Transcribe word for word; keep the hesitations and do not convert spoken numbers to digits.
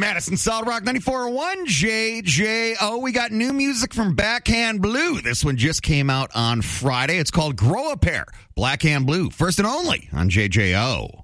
Madison Solid Rock ninety-four point one J J O. We got new music from Backhand Blue. This one just came out on Friday. It's called Grow a Pair. Backhand Blue, first and only on J J O.